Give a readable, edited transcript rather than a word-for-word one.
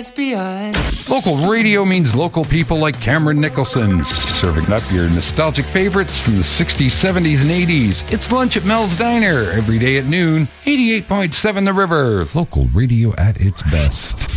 lies behind. Local radio means local people like Cameron Nicholson, serving up your nostalgic favorites from the 60s, 70s, and 80s. It's lunch at Mel's Diner every day at noon. 88.7 The River, local radio at its best.